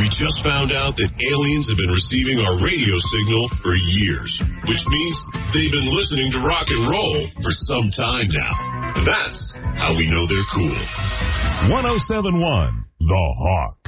We just found out that aliens have been receiving our radio signal for years, which means they've been listening to rock and roll for some time now. That's how we know they're cool. 107.1 The Hawk.